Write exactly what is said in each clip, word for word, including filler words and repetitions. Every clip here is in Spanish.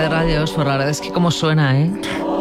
de Radio Oxford, la verdad es que cómo suena, ¿eh?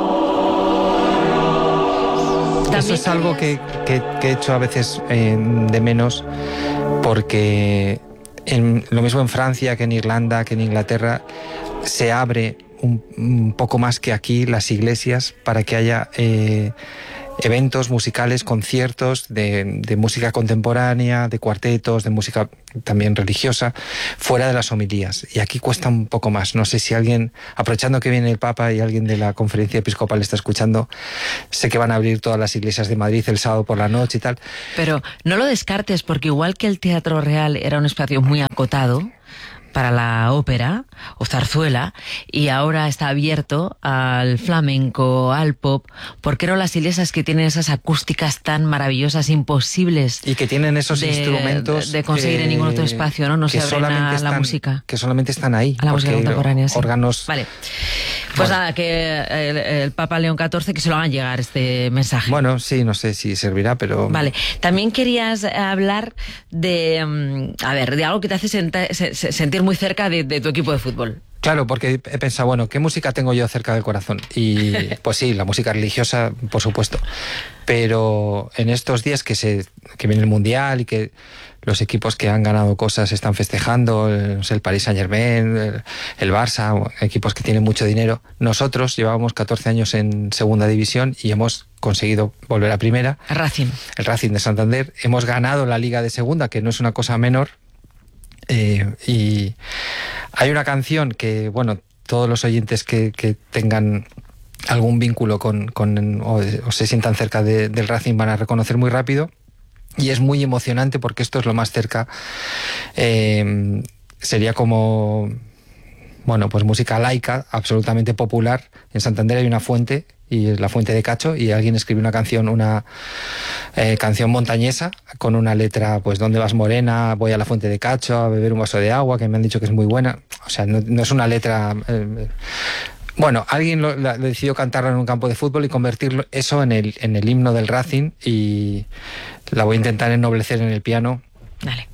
Eso es algo que, que, que he hecho a veces eh, de menos, porque en, lo mismo en Francia que en Irlanda, que en Inglaterra, se abre un, un poco más que aquí las iglesias para que haya eh, eventos musicales, conciertos de, de música contemporánea, de cuartetos, de música también religiosa, fuera de las homilías. Y aquí cuesta un poco más. No sé si alguien, aprovechando que viene el Papa y alguien de la Conferencia Episcopal está escuchando, sé que van a abrir todas las iglesias de Madrid el sábado por la noche y tal. Pero no lo descartes, porque igual que el Teatro Real era un espacio muy acotado para la ópera o zarzuela, y ahora está abierto al flamenco, al pop, porque eran las iglesias que tienen esas acústicas tan maravillosas, imposibles, y que tienen esos de, instrumentos de conseguir que, en ningún otro espacio, ¿no? No se abren a están, la música. Que solamente están ahí. A la música contemporánea, sí. Órganos. Vale. Pues bueno. nada, que el, el Papa León catorce, que se lo hagan llegar este mensaje. Bueno, sí, no sé si servirá, pero... Vale. También querías hablar de, a ver, de algo que te hace senta, se, sentir muy cerca de, de tu equipo de fútbol. Claro, porque he pensado, bueno, ¿qué música tengo yo cerca del corazón? Y pues sí, la música religiosa, por supuesto. Pero en estos días que se que viene el Mundial y que los equipos que han ganado cosas están festejando, el, no sé, el Paris Saint-Germain, el, el Barça, equipos que tienen mucho dinero. Nosotros llevábamos catorce años en segunda división y hemos conseguido volver a primera. El Racing. El Racing de Santander. Hemos ganado la Liga de Segunda, que no es una cosa menor. Eh, y hay una canción que, bueno, todos los oyentes que, que tengan algún vínculo con, con o, o se sientan cerca de, del Racing van a reconocer muy rápido, y es muy emocionante porque esto es lo más cerca. Eh, sería como, bueno, pues música laica, absolutamente popular. En Santander hay una fuente, y es la Fuente de Cacho, y alguien escribe una canción, una eh, canción montañesa, con una letra, pues, ¿dónde vas, morena? Voy a la Fuente de Cacho a beber un vaso de agua, que me han dicho que es muy buena. O sea, no, no es una letra... Eh, bueno, alguien lo, la, decidió cantarla en un campo de fútbol y convertirlo eso en el, en el himno del Racing, y la voy a intentar ennoblecer en el piano. Dale.